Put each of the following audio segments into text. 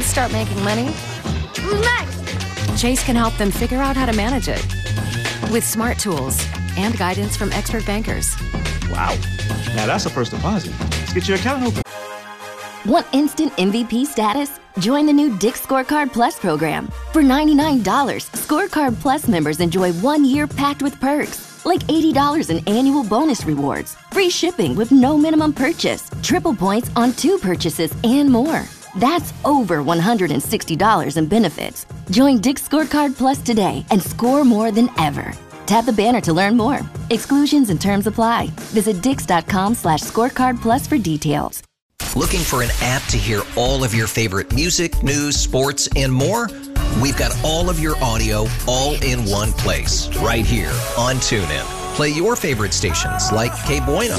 kids start making money? Who's next? Chase can help them figure out how to manage it with smart tools and guidance from expert bankers. Wow. Now that's a first deposit. Let's get your account open. Want instant MVP status? Join the new Dick's Scorecard Plus program. For $99, Scorecard Plus members enjoy 1 year packed with perks, like $80 in annual bonus rewards, free shipping with no minimum purchase, triple points on 2 purchases, and more. That's over $160 in benefits. Join Dick's Scorecard Plus today and score more than ever. Tap the banner to learn more. Exclusions and terms apply. Visit dix.com/scorecard plus for details. Looking for an app to hear all of your favorite music, news, sports, and more? We've got all of your audio all in one place, right here on TuneIn. Play your favorite stations like Que Buena,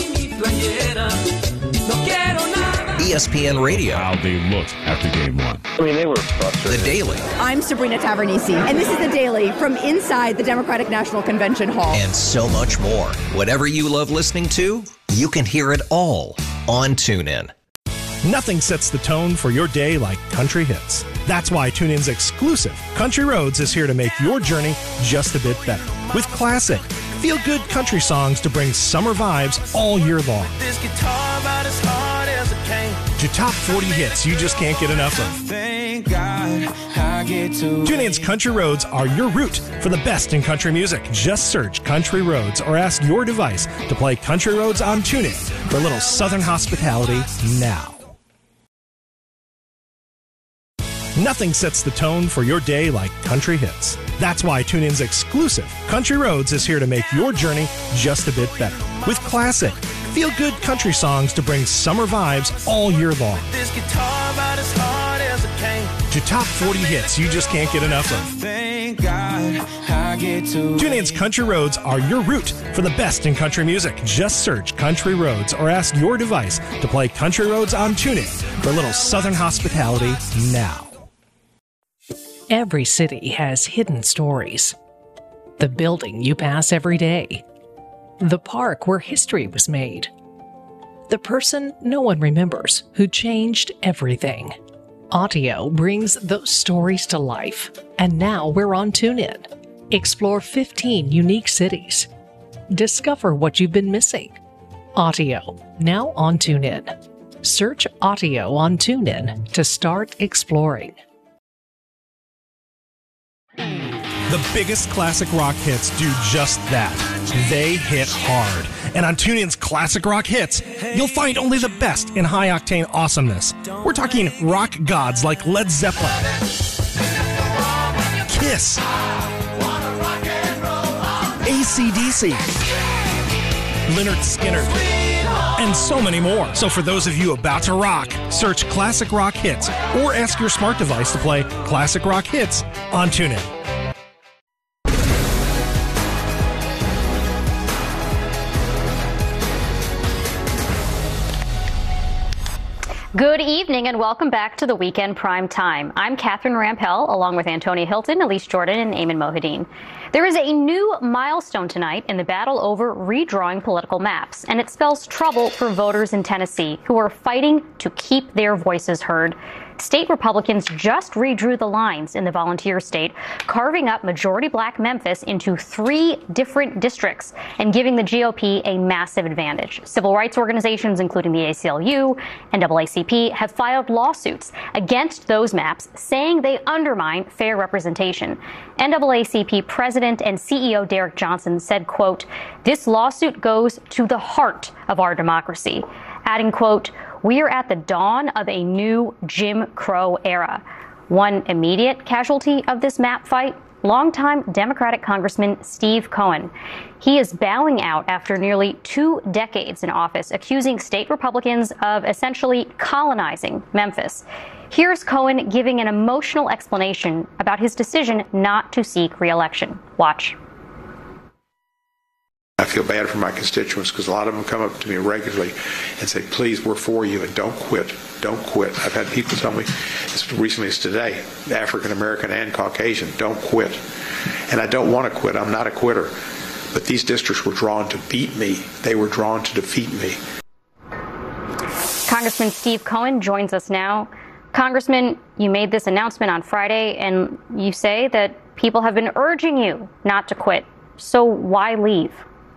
ESPN Radio. How they looked after game one. I mean, they were frustrated. The Daily. I'm Sabrina Tavernisi, and this is The Daily from inside the Democratic National Convention Hall. And so much more. Whatever you love listening to, you can hear it all on TuneIn. Nothing sets the tone for your day like country hits. That's why TuneIn's exclusive Country Roads is here to make your journey just a bit better. With classic, feel-good country songs to bring summer vibes all year long. This guitar about as hard as it came. To top 40 hits you just can't get enough of. Thank God I get to. TuneIn's Country Roads are your route for the best in country music. Just search Country Roads or ask your device to play Country Roads on TuneIn for a little Southern hospitality now. Nothing sets the tone for your day like country hits. That's why TuneIn's exclusive Country Roads is here to make your journey just a bit better. With classic, feel-good country songs to bring summer vibes all year long. This guitar about as hard as it came. To top 40 hits you just can't get enough of. Thank God I get to. TuneIn's Country Roads are your route for the best in country music. Just search Country Roads or ask your device to play Country Roads on TuneIn for a little Southern hospitality now. Every city has hidden stories. The building you pass every day. The park where history was made. The person no one remembers who changed everything. Audio brings those stories to life, and now we're on TuneIn. Explore 15 unique cities. Discover what you've been missing. Audio, now on TuneIn. Search Audio on TuneIn to start exploring. The biggest classic rock hits do just that. They hit hard. And on TuneIn's Classic Rock Hits, you'll find only the best in high-octane awesomeness. We're talking rock gods like Led Zeppelin, Kiss, AC/DC, Lynyrd Skynyrd, and so many more. So for those of you about to rock, search Classic Rock Hits or ask your smart device to play Classic Rock Hits on TuneIn. Good evening and welcome back to the Weekend Prime Time. I'm Catherine Rampell along with Antonia Hilton, Elise Jordan, and Eamon Mohideen. There is a new milestone tonight in the battle over redrawing political maps, and it spells trouble for voters in Tennessee who are fighting to keep their voices heard. State Republicans just redrew the lines in the volunteer state, carving up majority black Memphis into 3 different districts and giving the GOP a massive advantage. Civil rights organizations, including the ACLU and NAACP, have filed lawsuits against those maps, saying they undermine fair representation. NAACP President and CEO Derek Johnson said, quote, "This lawsuit goes to the heart of our democracy," adding, quote, "We are at the dawn of a new Jim Crow era." One immediate casualty of this map fight, longtime Democratic Congressman Steve Cohen. He is bowing out after nearly 2 decades in office, accusing state Republicans of essentially colonizing Memphis. Here's Cohen giving an emotional explanation about his decision not to seek re-election. Watch. I feel bad for my constituents because a lot of them come up to me regularly and say, please, we're for you and don't quit. Don't quit. I've had people tell me as recently as today, African American and Caucasian, don't quit. And I don't want to quit. I'm not a quitter. But these districts were drawn to beat me. They were drawn to defeat me. Congressman Steve Cohen joins us now. Congressman, you made this announcement on Friday, and you say that people have been urging you not to quit. So why leave?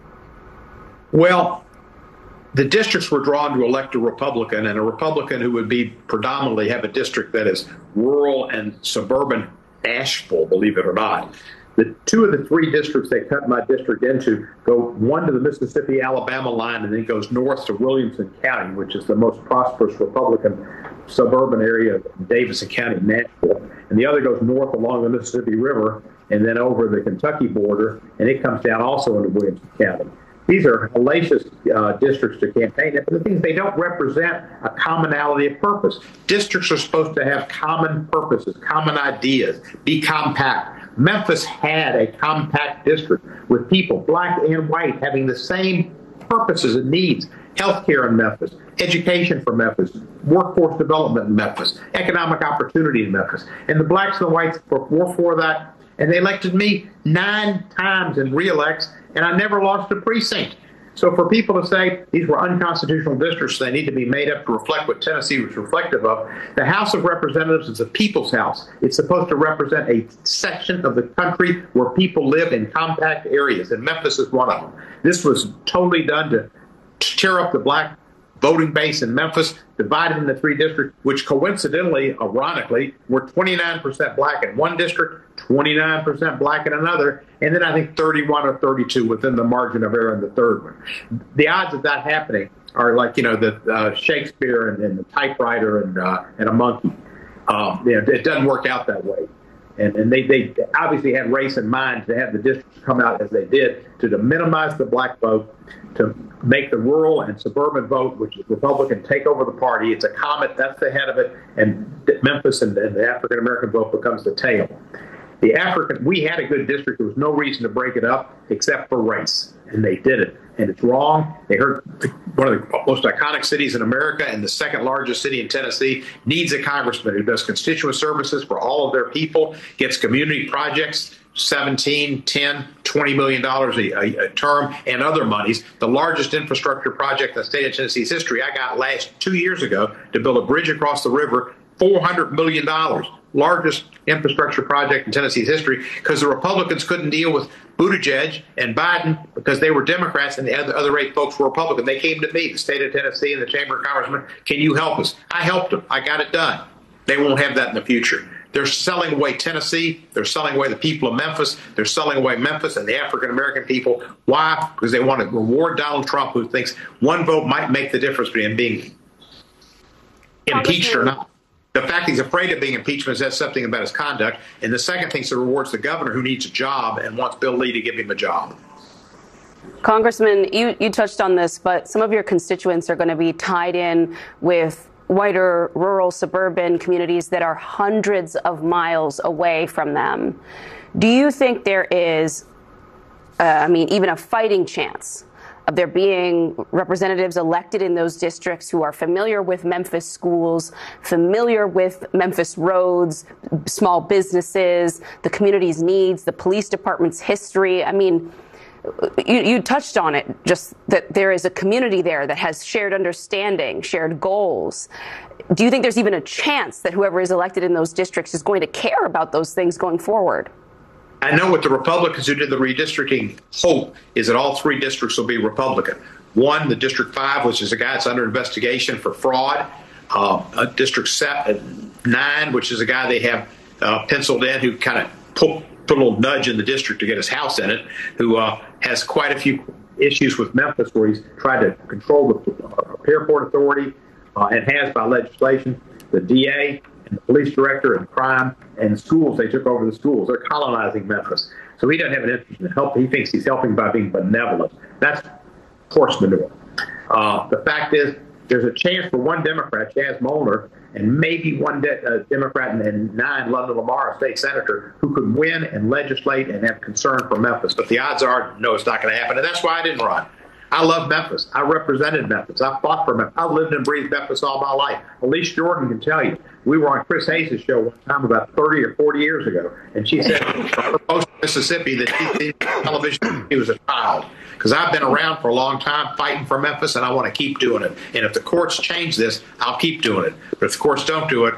Well, the districts were drawn to elect a Republican, and a Republican who would be predominantly have a district that is rural and suburban Asheville, believe it or not. The two of the three districts they cut my district into go one to the Mississippi-Alabama line and then goes north to Williamson County, which is the most prosperous Republican suburban area of Davidson County, Nashville. And the other goes north along the Mississippi River and then over the Kentucky border, and it comes down also into Williamson County. These are hellacious districts to campaign in, but the thing is they don't represent a commonality of purpose. Districts are supposed to have common purposes, common ideas, be compact. Memphis had a compact district with people, black and white, having the same purposes and needs. Healthcare in Memphis, education for Memphis, workforce development in Memphis, economic opportunity in Memphis. And the blacks and the whites were for that. And they elected me 9 times in re-elects, and I never lost a precinct. So for people to say these were unconstitutional districts, they need to be made up to reflect what Tennessee was reflective of. The House of Representatives is a people's house. It's supposed to represent a section of the country where people live in compact areas, and Memphis is one of them. This was totally done to tear up the black voting base in Memphis, divided into 3 districts, which coincidentally, ironically, were 29% black in one district, 29% black in another, and then I think 31 or 32 within the margin of error in the third one. The odds of that happening are like, the Shakespeare and the typewriter and a monkey. It doesn't work out that way. And they obviously had race in mind to have the districts come out as they did to minimize the black vote, to make the rural and suburban vote, which is Republican, take over the party. It's a comet, that's the head of it, and Memphis and the African-American vote becomes the tail. We had a good district. There was no reason to break it up except for race, and they did it. And it's wrong. They heard one of the most iconic cities in America and the second largest city in Tennessee needs a congressman who does constituent services for all of their people, gets community projects, $17, $10, $20 million a term, and other monies. The largest infrastructure project in the state of Tennessee's history I got 2 years ago to build a bridge across the river, $400 million. Largest infrastructure project in Tennessee's history, because the Republicans couldn't deal with Buttigieg and Biden because they were Democrats and the other 8 folks were Republican. They came to me, the state of Tennessee and the Chamber of Congressmen, can you help us? I helped them. I got it done. They won't have that in the future. They're selling away Tennessee. They're selling away the people of Memphis. They're selling away Memphis and the African-American people. Why? Because they want to reward Donald Trump, who thinks one vote might make the difference between him being impeached or not. The fact he's afraid of being impeached says something about his conduct. And the second thing, so rewards the governor who needs a job and wants Bill Lee to give him a job. Congressman, you touched on this, but some of your constituents are going to be tied in with whiter, rural, suburban communities that are hundreds of miles away from them. Do you think there is, even a fighting chance of there being representatives elected in those districts who are familiar with Memphis schools, familiar with Memphis roads, small businesses, the community's needs, the police department's history? I mean, you touched on it, just that there is a community there that has shared understanding, shared goals. Do you think there's even a chance that whoever is elected in those districts is going to care about those things going forward? I know what the Republicans who did the redistricting hope is that all 3 districts will be Republican. One, the District 5, which is a guy that's under investigation for fraud. District 9, which is a guy they have penciled in who kind of put a little nudge in the district to get his house in it, who has quite a few issues with Memphis where he's tried to control the airport authority and has by legislation. The DA and the police director and crime and schools, they took over the schools. They're colonizing Memphis. So he doesn't have an interest in help. He thinks he's helping by being benevolent. That's horse manure. The fact is, there's a chance for one Democrat, Chaz Molnar, and maybe one Democrat and 9, London Lamar, a state senator, who could win and legislate and have concern for Memphis. But the odds are, no, it's not going to happen. And that's why I didn't run. I love Memphis. I represented Memphis. I fought for Memphis. I lived and breathed Memphis all my life. Elise Jordan can tell you. We were on Chris Hayes' show one time about 30 or 40 years ago, and she said from Mississippi that she seen television when she was a child. because I've been around for a long time fighting for Memphis, and I want to keep doing it. And if the courts change this, I'll keep doing it. But if the courts don't do it,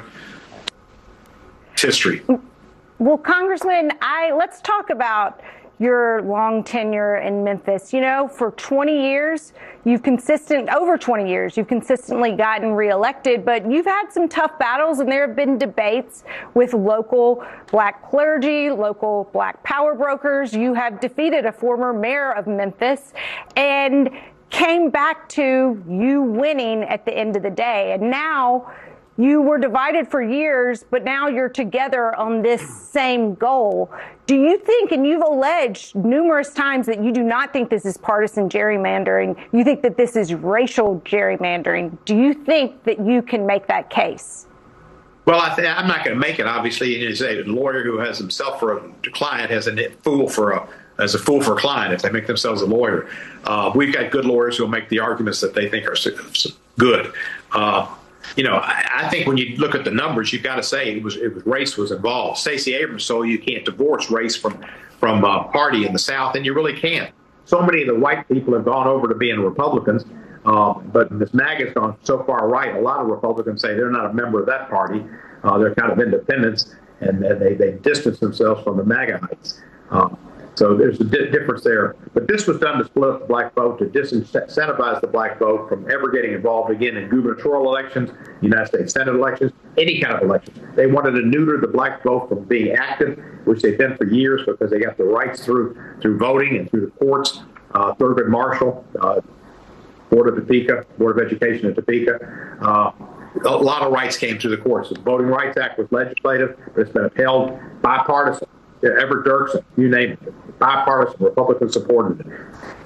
it's history. Well, Congressman, let's talk about your long tenure in Memphis. You know, for 20 years, over 20 years, you've consistently gotten reelected, but you've had some tough battles, and there have been debates with local black clergy, local black power brokers. You have defeated a former mayor of Memphis and came back to you winning at the end of the day. And now you were divided for years, but now you're together on this same goal. Do you think, and you've alleged numerous times that you do not think this is partisan gerrymandering, you think that this is racial gerrymandering. Do you think that you can make that case? Well, I'm not going to make it, obviously. As a lawyer who has himself for a client has a fool for a client if they make themselves a lawyer. We've got good lawyers who will make the arguments that they think are good. You know, I think when you look at the numbers, you've got to say it was race was involved. Stacey Abrams told you can't divorce race from party in the South, and you really can't. So many of the white people have gone over to being Republicans, but Ms. MAGA's gone so far right. A lot of Republicans say they're not a member of that party. They're kind of independents, and they distance themselves from the MAGAites. So there's a difference there. But this was done to split up the black vote, to disincentivize the black vote from ever getting involved again in gubernatorial elections, United States Senate elections, any kind of elections. They wanted to neuter the black vote from being active, which they've been for years because they got the rights through voting and through the courts. Thurgood Marshall, Board of Education at Topeka. A lot of rights came through the courts. The Voting Rights Act was legislative, but it's been upheld bipartisan. Everett Dirksen, you name it, bipartisan, Republicans supported it.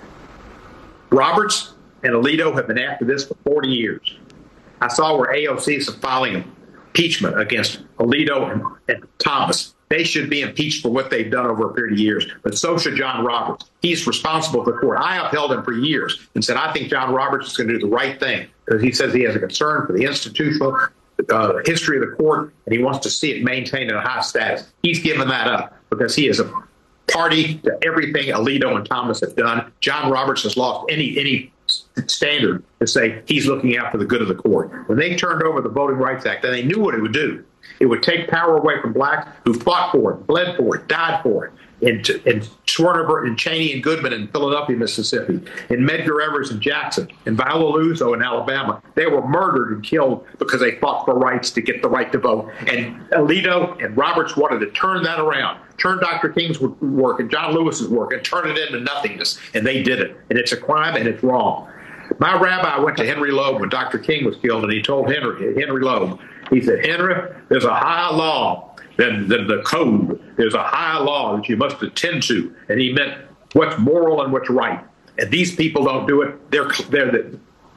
Roberts and Alito have been after this for 40 years. I saw where AOC is filing impeachment against Alito and Thomas. They should be impeached for what they've done over a period of years, but so should John Roberts. He's responsible for the court. I upheld him for years and said, I think John Roberts is going to do the right thing because he says he has a concern for the institutional history of the court, and he wants to see it maintained in a high status. He's given that up because he is a party to everything Alito and Thomas have done. John Roberts has lost any standard to say he's looking out for the good of the court. When they turned over the Voting Rights Act, they knew what it would do. It would take power away from blacks who fought for it, bled for it, died for it. In Schwerner and Cheney and Goodman in Philadelphia, Mississippi, in Medgar Evers in Jackson, in Viola Luso in Alabama. They were murdered and killed because they fought for rights to get the right to vote. And Alito and Roberts wanted to turn that around, turn Dr. King's work and John Lewis's work and turn it into nothingness. And they did it. And it's a crime and it's wrong. My rabbi went to Henry Loeb when Dr. King was killed, and he told Henry Loeb, he said, Henry, there's a higher law than the code. There's a higher law that you must attend to. And he meant what's moral and what's right. And these people don't do it. They're the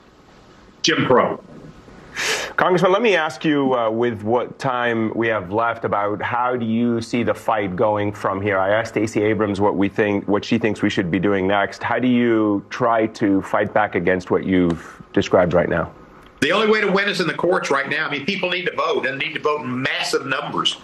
Jim Crow. Congressman, let me ask you, with what time we have left, about how do you see the fight going from here? I asked Stacey Abrams what she thinks we should be doing next. How do you try to fight back against what you've described right now? The only way to win is in the courts right now. I mean, people need to vote and need to vote in massive numbers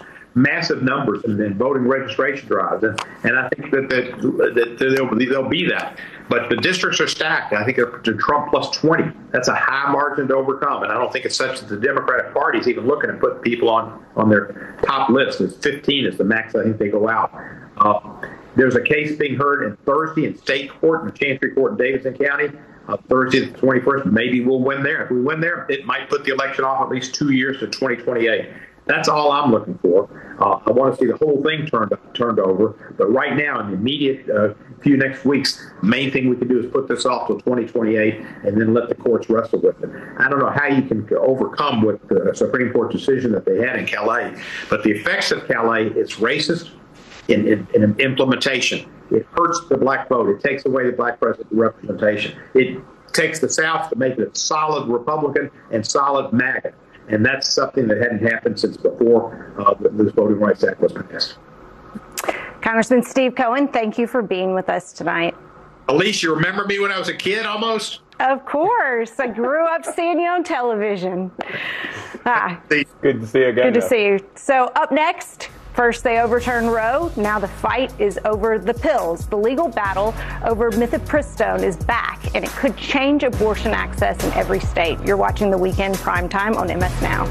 and then voting registration drives. And I think that there'll be that. But the districts are stacked. I think they're Trump plus 20. That's a high margin to overcome. And I don't think it's such that the Democratic Party is even looking at putting people on their top list. It's 15 is the max I think they go out. There's a case being heard in Thursday in state court, in the Chancery Court in Davidson County. Thursday the 21st, maybe we'll win there. If we win there, it might put the election off at least 2 years to 2028. That's all I'm looking for. I want to see the whole thing turned over. But right now, in the immediate few next weeks, the main thing we can do is put this off till 2028 and then let the courts wrestle with it. I don't know how you can overcome with the Supreme Court decision that they had in Calais. But the effects of Calais is racist in implementation. It hurts the black vote. It takes away the black president representation. It takes the South to make it solid Republican and solid MAGA. And that's something that hadn't happened since before this Voting Rights Act was passed. Congressman Steve Cohen, thank you for being with us tonight. Elise, you remember me when I was a kid almost? Of course. I grew up seeing you on television. Good to see you again. Good to see you. So up next, First, they overturned Roe. Now the fight is over the pills. The legal battle over mifepristone is back, and it could change abortion access in every state. You're watching The Weekend Primetime on MS Now.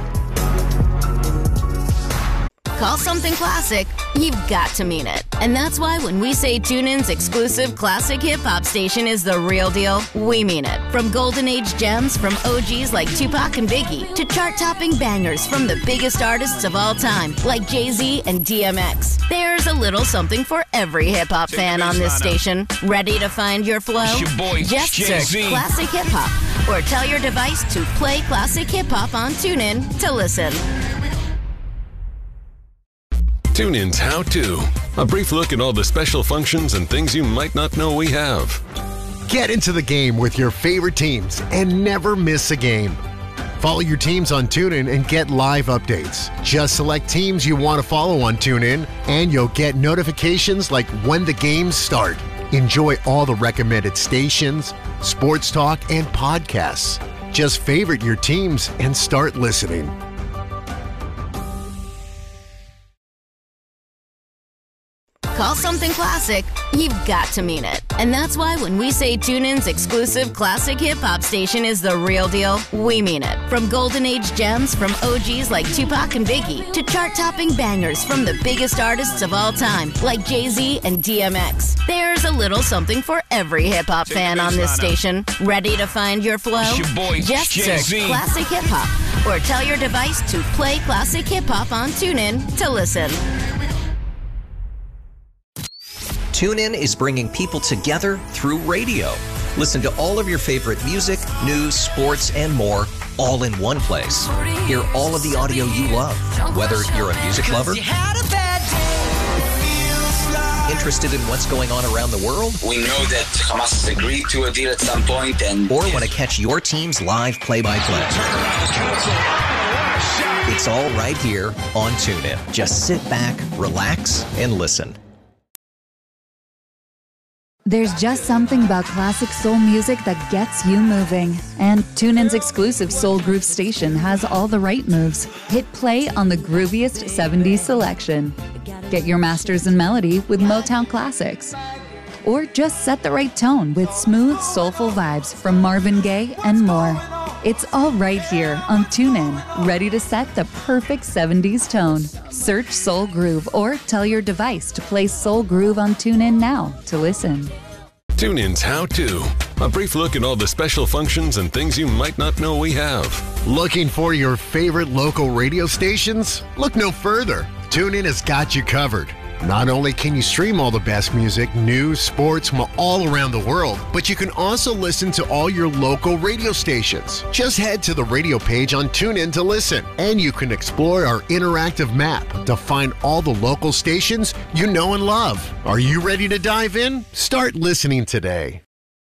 Call something classic, you've got to mean it. And that's why when we say TuneIn's exclusive classic hip-hop station is the real deal, we mean it. From golden age gems from OGs like Tupac and Biggie to chart-topping bangers from the biggest artists of all time like Jay-Z and DMX. There's a little something for every hip-hop fan on this station. Ready to find your flow? It's your boy, just Jay-Z. search Classic Hip Hop or tell your device to play Classic Hip Hop on TuneIn to listen. TuneIn's How To. A brief look at all the special functions and things you might not know we have. Get into the game with your favorite teams and never miss a game. Follow your teams on TuneIn and get live updates. Just select teams you want to follow on TuneIn and you'll get notifications like when the games start. Enjoy all the recommended stations, sports talk, and podcasts. Just favorite your teams and start listening. Call something classic, you've got to mean it. And that's why when we say TuneIn's exclusive classic hip-hop station is the real deal, we mean it. From golden age gems from OGs like Tupac and Biggie to chart-topping bangers from the biggest artists of all time like Jay-Z and DMX. There's a little something for every hip-hop fan on this station. Ready to find your flow? It's your boy, just Jay-Z. search Classic Hip Hop or tell your device to play Classic Hip Hop on TuneIn to listen. TuneIn is bringing people together through radio. Listen to all of your favorite music, news, sports, and more all in one place. Hear all of the audio you love, whether you're a music lover, interested in what's going on around the world, we know that Hamas has agreed to a deal at some point, and or want to catch your team's live play-by-play. It's all right here on TuneIn. Just sit back, relax, and listen. There's just something about classic soul music that gets you moving. And TuneIn's exclusive Soul Groove station has all the right moves. Hit play on the grooviest 70s selection. Get your masters in melody with Motown classics. Or just set the right tone with smooth, soulful vibes from Marvin Gaye and more. It's all right here on TuneIn, ready to set the perfect 70s tone. Search Soul Groove or tell your device to play Soul Groove on TuneIn now to listen. TuneIn's How To. A brief look at all the special functions and things you might not know we have. Looking for your favorite local radio stations? Look no further. TuneIn has got you covered. Not only can you stream all the best music, news, sports from all around the world, but you can also listen to all your local radio stations. Just head to the radio page on TuneIn to listen, and you can explore our interactive map to find all the local stations you know and love. Are you ready to dive in? Start listening today.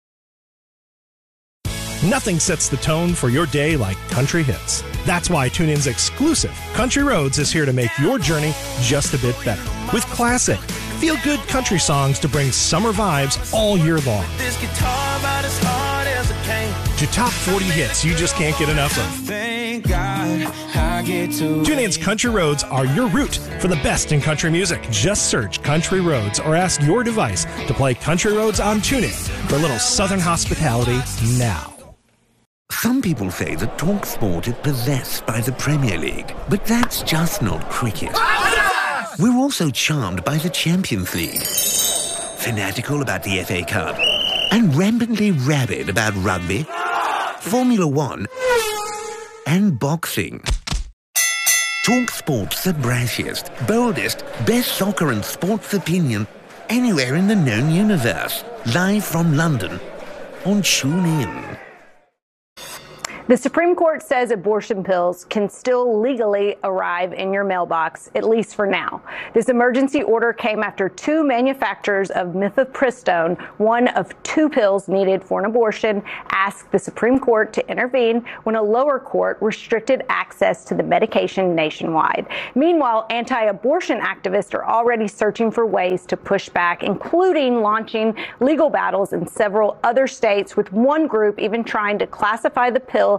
Nothing sets the tone for your day like country hits. That's why TuneIn's exclusive Country Roads is here to make your journey just a bit better. With classic, feel-good country songs to bring summer vibes all year long. This guitar about as hard as a cane. To top 40 hits you just can't get enough of. Thank God I get to. TuneIn's Country Roads are your route for the best in country music. Just search Country Roads or ask your device to play Country Roads on TuneIn for a little southern hospitality now. Some people say that TalkSport is possessed by the Premier League, but that's just not cricket. We're also charmed by the Champions League, fanatical about the FA Cup, and rampantly rabid about rugby, Formula One, and boxing. TalkSport's the brashiest, boldest, best soccer and sports opinion anywhere in the known universe. Live from London on TuneIn. The Supreme Court says abortion pills can still legally arrive in your mailbox, at least for now. This emergency order came after two manufacturers of mifepristone, one of two pills needed for an abortion, asked the Supreme Court to intervene when a lower court restricted access to the medication nationwide. Meanwhile, anti-abortion activists are already searching for ways to push back, including launching legal battles in several other states, with one group even trying to classify the pill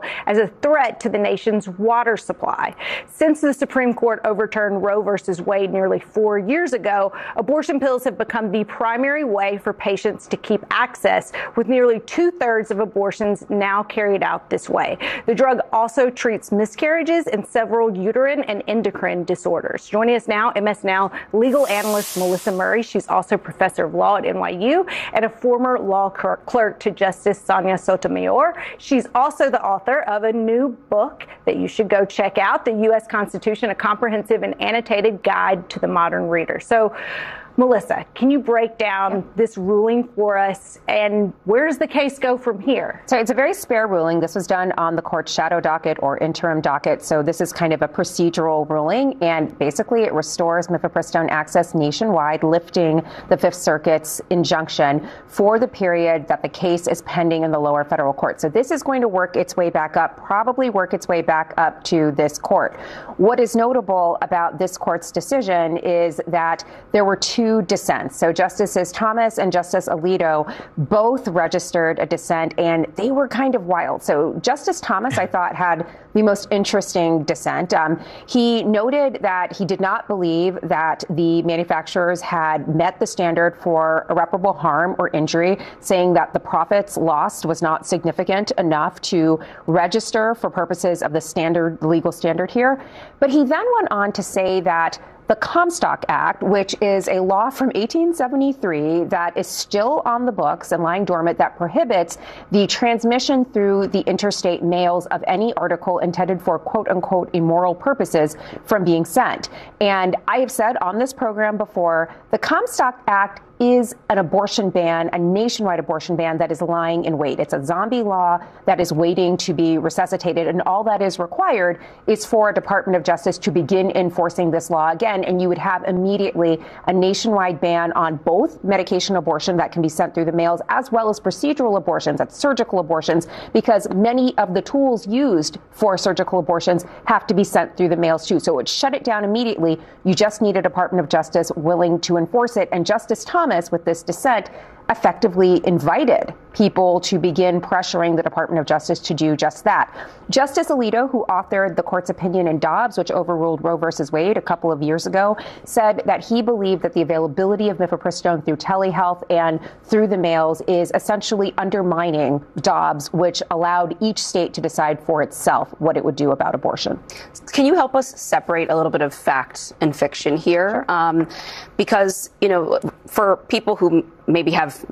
pill as a threat to the nation's water supply. Since the Supreme Court overturned Roe versus Wade nearly 4 years ago, abortion pills have become the primary way for patients to keep access, with nearly 2/3 of abortions now carried out this way. The drug also treats miscarriages and several uterine and endocrine disorders. Joining us now, MS Now legal analyst Melissa Murray. She's also professor of law at NYU and a former law clerk to Justice Sonia Sotomayor. She's also the author of a new book that you should go check out, The U.S. Constitution, a comprehensive and annotated guide to the modern reader. So, Melissa, can you break down this ruling for us, and where does the case go from here? So it's a very spare ruling. This was done on the court's shadow docket or interim docket. So this is kind of a procedural ruling, and basically it restores mifepristone access nationwide, lifting the Fifth Circuit's injunction for the period that the case is pending in the lower federal court. So this is going to work its way back up, probably work its way back up to this court. What is notable about this court's decision is that there were two dissents. So Justices Thomas and Justice Alito both registered a dissent, and they were kind of wild. So Justice Thomas, I thought, had the most interesting dissent. He noted that he did not believe that the manufacturers had met the standard for irreparable harm or injury, saying that the profits lost was not significant enough to register for purposes of the standard legal standard here. But he then went on to say that the Comstock Act, which is a law from 1873 that is still on the books and lying dormant, that prohibits the transmission through the interstate mails of any article intended for quote unquote immoral purposes from being sent. And I have said on this program before, the Comstock Act is an abortion ban, a nationwide abortion ban that is lying in wait. It's a zombie law that is waiting to be resuscitated, and all that is required is for a Department of Justice to begin enforcing this law again, and you would have immediately a nationwide ban on both medication abortion that can be sent through the mails as well as procedural abortions, that's surgical abortions, because many of the tools used for surgical abortions have to be sent through the mails too. So it would shut it down immediately. You just need a Department of Justice willing to enforce it, and Justice Thomas, with this dissent, effectively invited people to begin pressuring the Department of Justice to do just that. Justice Alito, who authored the court's opinion in Dobbs, which overruled Roe versus Wade a couple of years ago, said that he believed that the availability of mifepristone through telehealth and through the mails is essentially undermining Dobbs, which allowed each state to decide for itself what it would do about abortion. Can you help us separate a little bit of fact and fiction here? Sure. Because, you know, for people who maybe have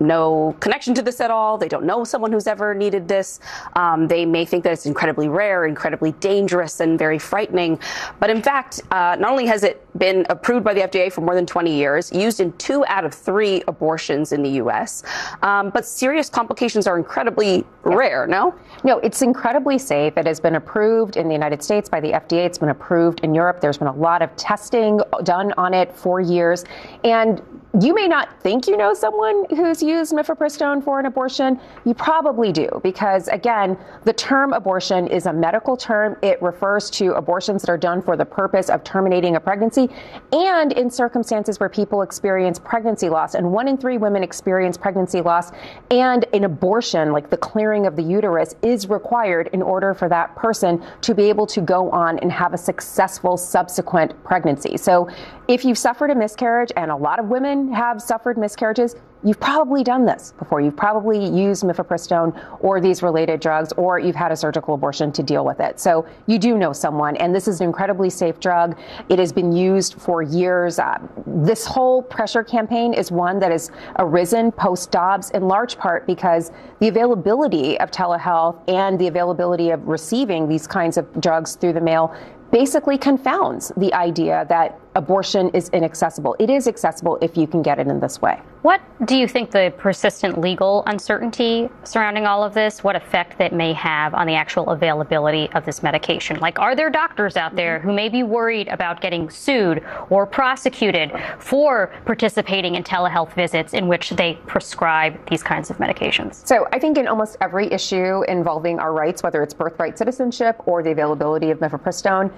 no connection to this at all, they don't know someone who's ever needed this, they may think that it's incredibly rare, incredibly dangerous, and very frightening. But in fact, not only has it been approved by the FDA for more than 20 years, used in 2 out of 3 abortions in the U.S., but serious complications are incredibly rare, no? No, it's incredibly safe. It has been approved in the United States by the FDA. It's been approved in Europe. There's been a lot of testing done on it for years. And you may not think you know someone who's used mifepristone for an abortion. You probably do, because, again, the term abortion is a medical term. It refers to abortions that are done for the purpose of terminating a pregnancy and in circumstances where people experience pregnancy loss. And 1 in 3 women experience pregnancy loss, and an abortion, like the clearing of the uterus, is required in order for that person to be able to go on and have a successful subsequent pregnancy. So if you've suffered a miscarriage, and a lot of women have suffered miscarriages, you've probably done this before. You've probably used mifepristone or these related drugs, or you've had a surgical abortion to deal with it. So you do know someone, and this is an incredibly safe drug. It has been used for years. This whole pressure campaign is one that has arisen post-Dobbs, in large part because the availability of telehealth and the availability of receiving these kinds of drugs through the mail basically confounds the idea that abortion is inaccessible. It is accessible if you can get it in this way. What do you think the persistent legal uncertainty surrounding all of this, what effect that may have on the actual availability of this medication? Like, are there doctors out there who may be worried about getting sued or prosecuted for participating in telehealth visits in which they prescribe these kinds of medications? So I think in almost every issue involving our rights, whether it's birthright citizenship or the availability of mifepristone,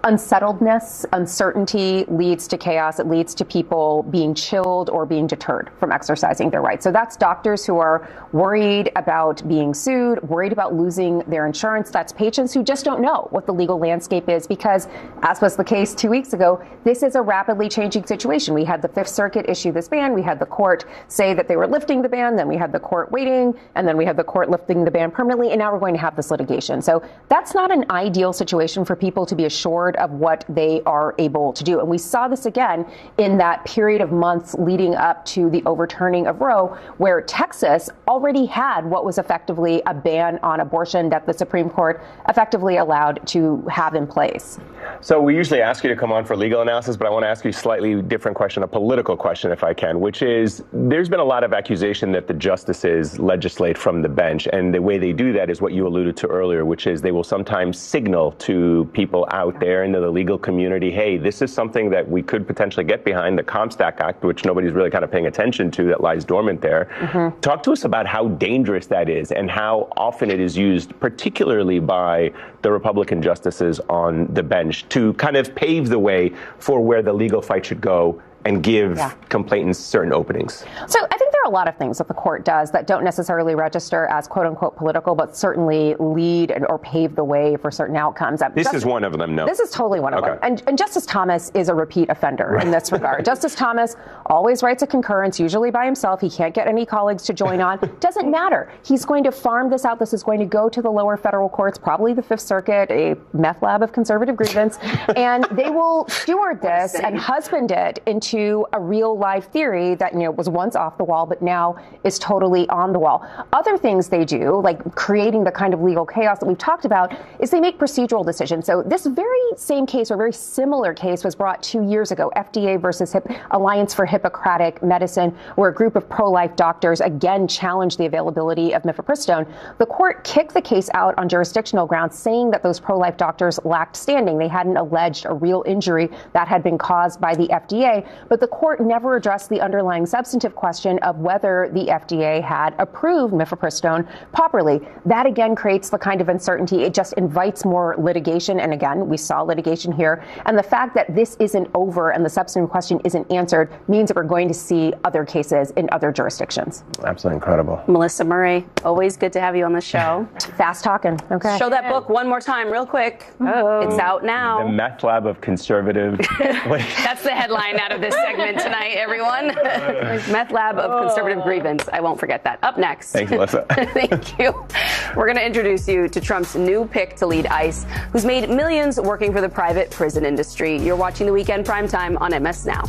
unsettledness, uncertainty leads to chaos. It leads to people being chilled or being deterred from exercising their rights. So that's doctors who are worried about being sued, worried about losing their insurance. That's patients who just don't know what the legal landscape is because, as was the case 2 weeks ago, this is a rapidly changing situation. We had the Fifth Circuit issue this ban. We had the court say that they were lifting the ban. Then we had the court waiting. And then we had the court lifting the ban permanently. And now we're going to have this litigation. So that's not an ideal situation for people to be assured of what they are able to do. And we saw this again in that period of months leading up to the overturning of Roe, where Texas already had what was effectively a ban on abortion that the Supreme Court effectively allowed to have in place. So we usually ask you to come on for legal analysis, but I want to ask you a slightly different question, a political question, if I can, which is there's been a lot of accusation that the justices legislate from the bench. And the way they do that is what you alluded to earlier, which is they will sometimes signal to people out there into the legal community, hey, this is something that we could potentially get behind, the Comstock Act, which nobody's really kind of paying attention to, that lies dormant there. Mm-hmm. Talk to us about how dangerous that is and how often it is used, particularly by the Republican justices on the bench, to kind of pave the way for where the legal fight should go and give complainants certain openings. So I think there are a lot of things that the court does that don't necessarily register as quote unquote political, but certainly lead or pave the way for certain outcomes. This is one of them, no? This is totally one of them. And Justice Thomas is a repeat offender in this regard. Justice Thomas always writes a concurrence, usually by himself. He can't get any colleagues to join on. Doesn't matter. He's going to farm this out. This is going to go to the lower federal courts, probably the Fifth Circuit, a meth lab of conservative grievance, and they will steward this and husband it into a real live theory that, was once off the wall, but now is totally on the wall. Other things they do, like creating the kind of legal chaos that we've talked about, is they make procedural decisions. So this very same case or very similar case was brought 2 years ago, FDA versus Alliance for Hippocratic Medicine, where a group of pro-life doctors again challenged the availability of mifepristone. The court kicked the case out on jurisdictional grounds, saying that those pro-life doctors lacked standing. They hadn't alleged a real injury that had been caused by the FDA. But the court never addressed the underlying substantive question of whether the FDA had approved mifepristone properly. That again creates the kind of uncertainty. It just invites more litigation. And again, we saw litigation here. And the fact that this isn't over and the substantive question isn't answered means that we're going to see other cases in other jurisdictions. Absolutely incredible. Melissa Murray, always good to have you on the show. Fast talking. Okay. Show that book one more time real quick. Oh. It's out now. The meth lab of conservative. That's the headline out of this segment tonight, everyone. Meth lab of conservative grievance. I won't forget that. Up next. Thanks, Melissa. Thank you. We're going to introduce you to Trump's new pick to lead ICE, who's made millions working for the private prison industry. You're watching The Weekend Primetime on MS Now.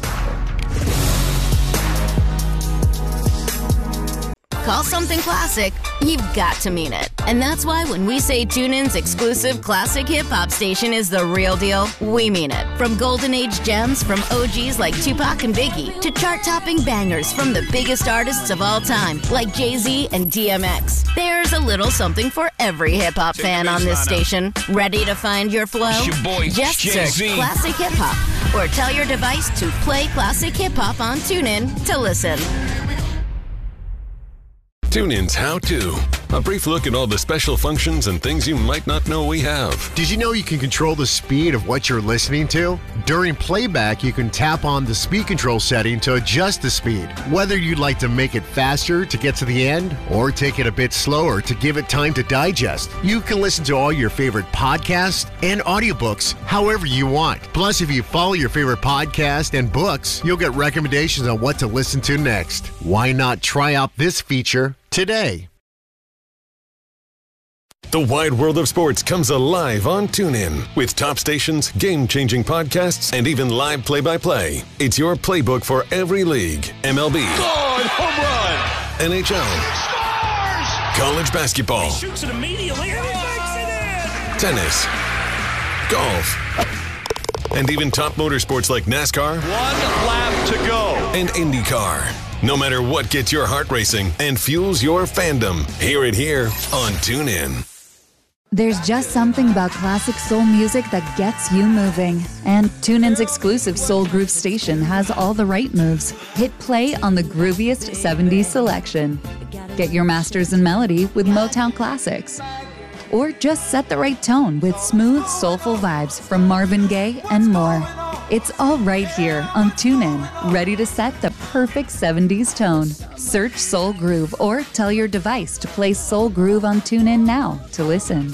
Call something classic, you've got to mean it. And that's why when we say TuneIn's exclusive classic hip-hop station is the real deal, we mean it. From golden age gems from OGs like Tupac and Biggie to chart-topping bangers from the biggest artists of all time like Jay-Z and DMX. There's a little something for every hip-hop fan on this station. Ready to find your flow? Just search Classic Hip Hop or tell your device to play Classic Hip Hop on TuneIn to listen. TuneIn's How To. A brief look at all the special functions and things you might not know we have. Did you know you can control the speed of what you're listening to? During playback, you can tap on the speed control setting to adjust the speed. Whether you'd like to make it faster to get to the end or take it a bit slower to give it time to digest, you can listen to all your favorite podcasts and audiobooks however you want. Plus, if you follow your favorite podcast and books, you'll get recommendations on what to listen to next. Why not try out this feature today? The wide world of sports comes alive on TuneIn with top stations, game-changing podcasts, and even live play-by-play. It's your playbook for every league. MLB, home run, NHL, college basketball, He shoots it immediately and he makes it in! tennis, golf, and even top motorsports like NASCAR. 1 lap to go. And IndyCar. No matter what gets your heart racing and fuels your fandom, hear it here on TuneIn. There's just something about classic soul music that gets you moving. And TuneIn's exclusive Soul Groove station has all the right moves. Hit play on the grooviest 70s selection. Get your masters in melody with Motown Classics. or just set the right tone with smooth, soulful vibes from Marvin Gaye and more. It's all right here on TuneIn, ready to set the perfect 70s tone. Search Soul Groove or tell your device to play Soul Groove on TuneIn now to listen.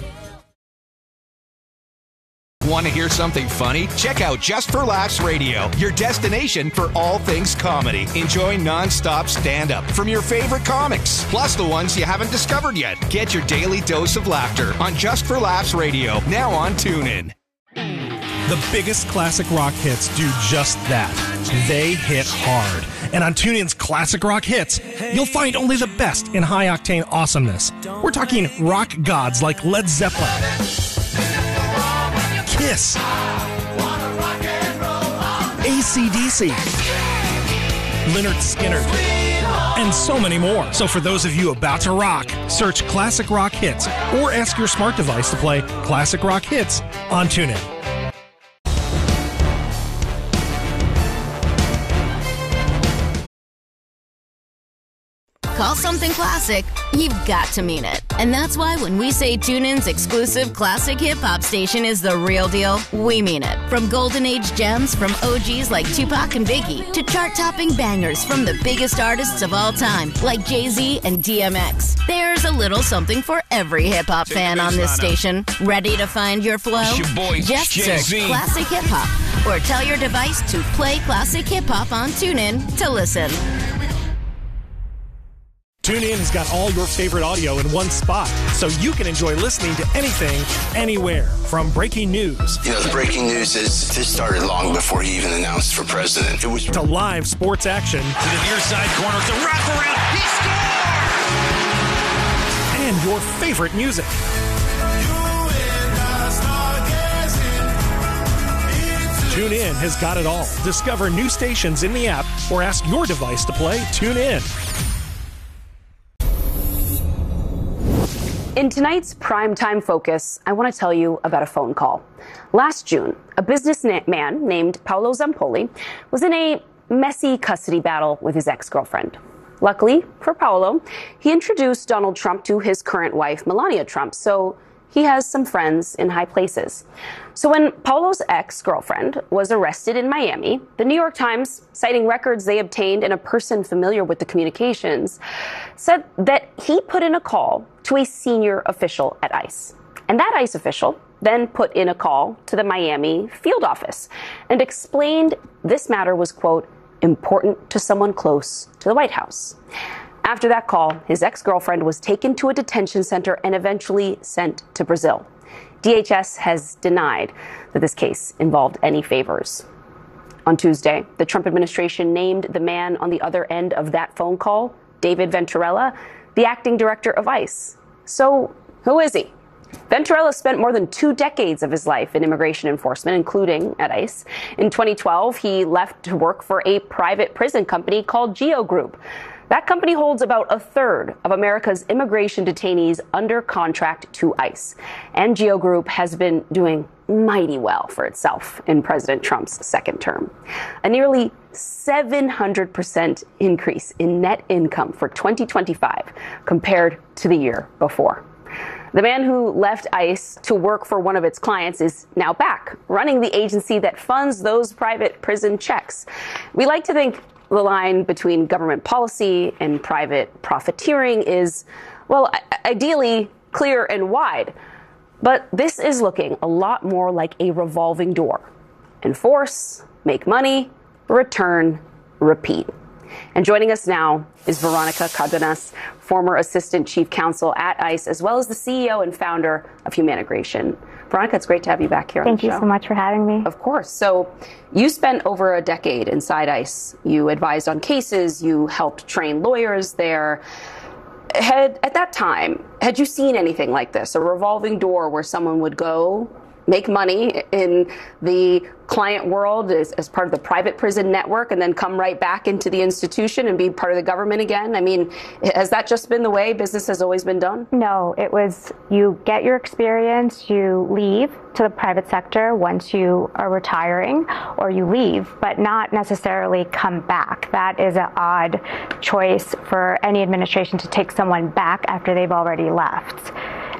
Want to hear something funny? Check out Just for Laughs Radio, your destination for all things comedy. Enjoy non-stop stand-up from your favorite comics, plus the ones you haven't discovered yet. Get your daily dose of laughter on Just for Laughs Radio, now on TuneIn. The biggest classic rock hits do just that. They hit hard. And on TuneIn's Classic Rock Hits, you'll find only the best in high-octane awesomeness. We're talking rock gods like Led Zeppelin, Kiss, AC/DC, Lynyrd Skynyrd, and so many more. So for those of you about to rock, search Classic Rock Hits or ask your smart device to play Classic Rock Hits on TuneIn. Call something classic, you've got to mean it. And that's why when we say TuneIn's exclusive classic hip-hop station is the real deal, we mean it. From golden age gems from OGs like Tupac and Biggie to chart-topping bangers from the biggest artists of all time like Jay-Z and DMX. There's a little something for every hip-hop fan on this station. Ready to find your flow? It's your boy, Just Jay-Z. search Classic Hip-Hop or tell your device to play Classic Hip-Hop on TuneIn to listen. TuneIn has got all your favorite audio in one spot, so you can enjoy listening to anything, anywhere. From breaking news. You know, the breaking news is this started long before he even announced for president. It was to live sports action. To the near side corner, it's a wraparound. He scored! And your favorite music. TuneIn has got it all. Discover new stations in the app or ask your device to play TuneIn. In tonight's primetime focus, I want to tell you about a phone call. Last June, a businessman named Paolo Zampoli was in a messy custody battle with his ex-girlfriend. Luckily for Paolo, he introduced Donald Trump to his current wife, Melania Trump, so he has some friends in high places. So when Paolo's ex-girlfriend was arrested in Miami, the New York Times, citing records they obtained and a person familiar with the communications, said that he put in a call to a senior official at ICE. And that ICE official then put in a call to the Miami field office and explained this matter was, quote, important to someone close to the White House. After that call, his ex-girlfriend was taken to a detention center and eventually sent to Brazil. DHS has denied that this case involved any favors. On Tuesday, the Trump administration named the man on the other end of that phone call, David Venturella, the acting director of ICE. So, who is he? Venturella spent more than 2 decades of his life in immigration enforcement, including at ICE. In 2012, he left to work for a private prison company called GEO Group. That company holds about a third of America's immigration detainees under contract to ICE. And GEO Group has been doing mighty well for itself in President Trump's second term. A nearly 700% increase in net income for 2025 compared to the year before. The man who left ICE to work for one of its clients is now back, running the agency that funds those private prison checks. We like to think the line between government policy and private profiteering is, well, ideally clear and wide. But this is looking a lot more like a revolving door. Enforce, make money, return, repeat. And joining us now is Veronica Cardenas, former assistant chief counsel at ICE, as well as the CEO and founder of Humanigration. Veronica, it's great to have you back here on the show. Thank you so much for having me. Of course. So you spent over a decade inside ICE. You advised on cases. You helped train lawyers there. At that time, had you seen anything like this, a revolving door where someone would go make money in the client world as part of the private prison network and then come right back into the institution and be part of the government again? I mean, has that just been the way business has always been done? No, it was you get your experience, you leave to the private sector once you are retiring, or you leave, but not necessarily come back. That is an odd choice for any administration to take someone back after they've already left.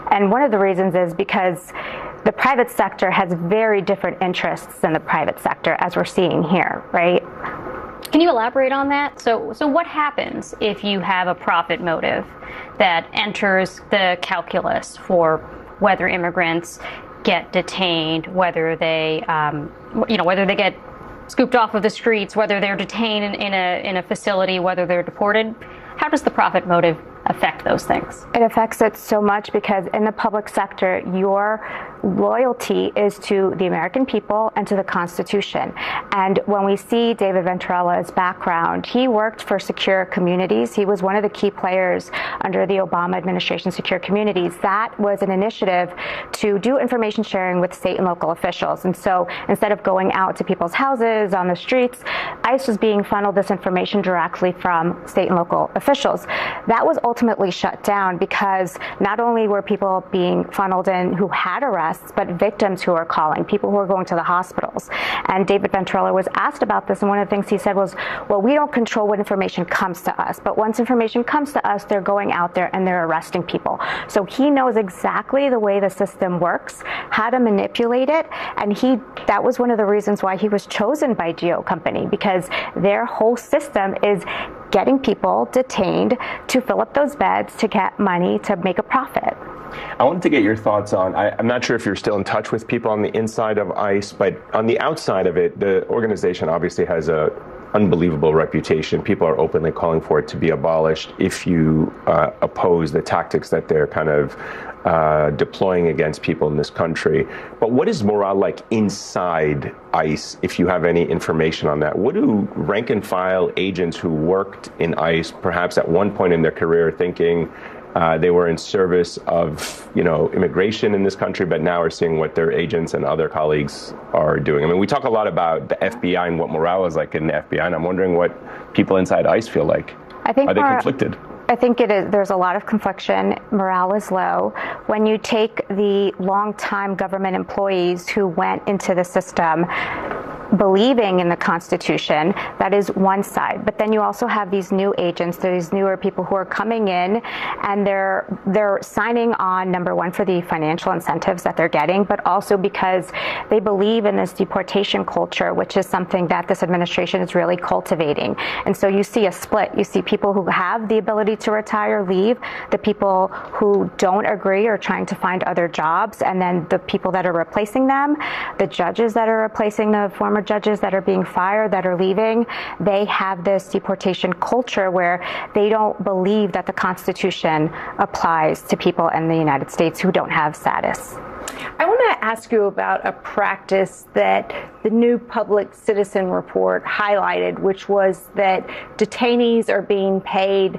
And one of the reasons is because the private sector has very different interests than the private sector, as we're seeing here, right? Can you elaborate on that? So what happens if you have a profit motive that enters the calculus for whether immigrants get detained, whether they, whether they get scooped off of the streets, whether they're detained in a facility, whether they're deported? How does the profit motive affect those things? It affects it so much because in the public sector, your loyalty is to the American people and to the Constitution. And when we see David Venturella's background, he worked for Secure Communities. He was one of the key players under the Obama administration, Secure Communities. That was an initiative to do information sharing with state and local officials. And so instead of going out to people's houses, on the streets, ICE was being funneled this information directly from state and local officials. That was ultimately shut down because not only were people being funneled in who had arrests, but victims who were calling, people who were going to the hospitals. And David Venturella was asked about this, and one of the things he said was, well, we don't control what information comes to us, but once information comes to us, they're going out there and they're arresting people. So he knows exactly the way the system works, how to manipulate it, and that was one of the reasons why he was chosen by Geo Company, because their whole system is getting people detained to fill up those beds, to get money, to make a profit. I wanted to get your thoughts on, I'm not sure if you're still in touch with people on the inside of ICE, but on the outside of it, the organization obviously has a unbelievable reputation. People are openly calling for it to be abolished if you oppose the tactics that they're kind of deploying against people in this country. But what is morale like inside ICE, if you have any information on that? What do rank and file agents who worked in ICE, perhaps at one point in their career thinking they were in service of, immigration in this country, but now are seeing what their agents and other colleagues are doing? I mean, we talk a lot about the FBI and what morale is like in the FBI, and I'm wondering what people inside ICE feel like. Are they conflicted? I think it is. There's a lot of confliction. Morale is low. When you take the longtime government employees who went into the system believing in the Constitution, that is one side. But then you also have these new agents, these newer people who are coming in, and they're signing on, number one, for the financial incentives that they're getting, but also because they believe in this deportation culture, which is something that this administration is really cultivating. And so you see a split. You see people who have the ability to retire leave, the people who don't agree are trying to find other jobs, and then the people that are replacing them, the judges that are replacing the former judges that are being fired, that are leaving, they have this deportation culture where they don't believe that the Constitution applies to people in the United States who don't have status. I want to ask you about a practice that the new Public Citizen Report highlighted, which was that detainees are being paid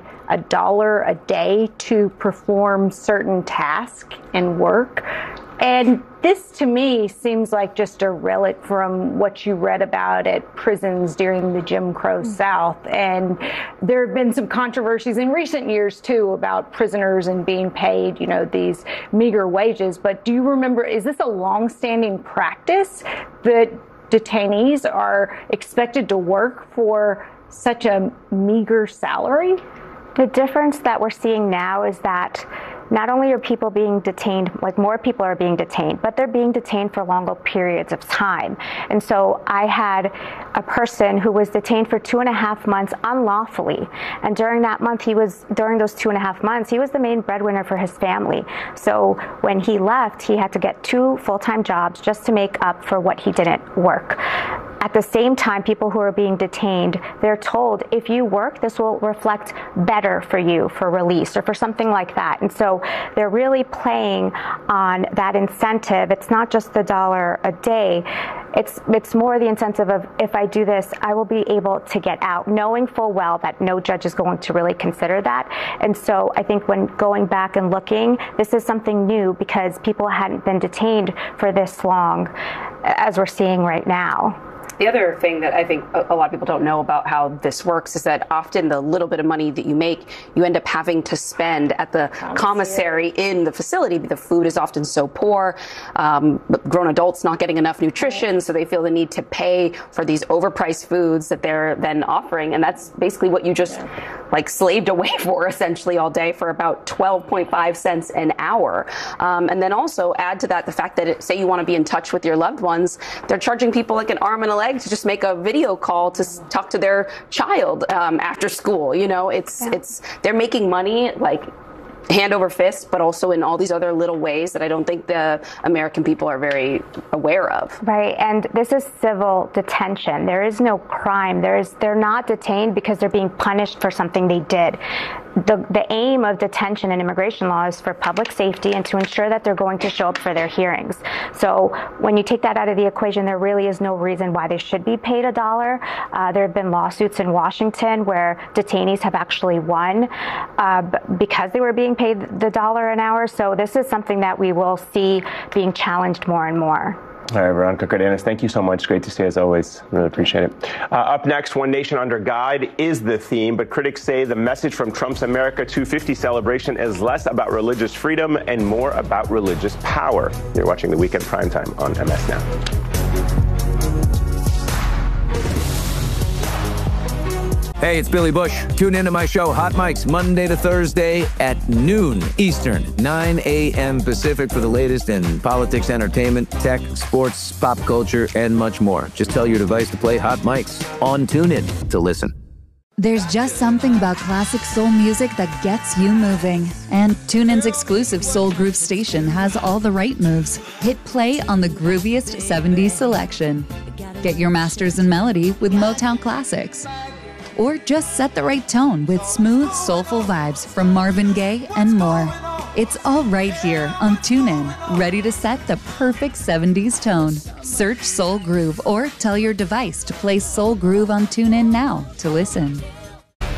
$1 a day to perform certain tasks and work. And this, to me, seems like just a relic from what you read about at prisons during the Jim Crow South. And there have been some controversies in recent years, too, about prisoners and being paid, these meager wages. But do you remember, is this a longstanding practice that detainees are expected to work for such a meager salary? The difference that we're seeing now is that not only are people being detained, like more people are being detained, but they're being detained for longer periods of time. And so I had a person who was detained for 2.5 months unlawfully. And during that month, during those 2.5 months, he was the main breadwinner for his family. So when he left, he had to get 2 full-time jobs just to make up for what he didn't work. At the same time, people who are being detained, they're told, if you work, this will reflect better for you for release or for something like that. And so they're really playing on that incentive. It's not just the $1 a day. It's more the incentive of, if I do this, I will be able to get out, knowing full well that no judge is going to really consider that. And so I think when going back and looking, this is something new because people hadn't been detained for this long, as we're seeing right now. The other thing that I think a lot of people don't know about how this works is that often the little bit of money that you make, you end up having to spend at the commissary in the facility. The food is often so poor, grown adults not getting enough nutrition, so they feel the need to pay for these overpriced foods that they're then offering. And that's basically what you just like slaved away for essentially all day for about 12.5 cents an hour. And then also add to that the fact that say you want to be in touch with your loved ones, they're charging people like an arm and a leg to just make a video call to talk to their child after school. You know, they're making money like hand over fist, but also in all these other little ways that I don't think the American people are very aware of. Right, and this is civil detention. There is no crime. They're not detained because they're being punished for something they did. The aim of detention in immigration law is for public safety and to ensure that they're going to show up for their hearings. So when you take that out of the equation, there really is no reason why they should be paid $1. There have been lawsuits in Washington where detainees have actually won because they were being paid the $1 an hour. So this is something that we will see being challenged more and more. All right, Veronica Cardenas, thank you so much. Great to see you as always. Really appreciate it. Up next, One Nation Under God is the theme, but critics say the message from Trump's America 250 celebration is less about religious freedom and more about religious power. You're watching The Weekend Primetime on MS Now. Hey, it's Billy Bush. Tune into my show, Hot Mics, Monday to Thursday at noon Eastern, 9 a.m. Pacific for the latest in politics, entertainment, tech, sports, pop culture, and much more. Just tell your device to play Hot Mics on TuneIn to listen. There's just something about classic soul music that gets you moving. And TuneIn's exclusive Soul Groove station has all the right moves. Hit play on the grooviest 70s selection. Get your masters in melody with Motown classics. Or just set the right tone with smooth, soulful vibes from Marvin Gaye and more. It's all right here on TuneIn, ready to set the perfect 70s tone. Search Soul Groove or tell your device to play Soul Groove on TuneIn now to listen.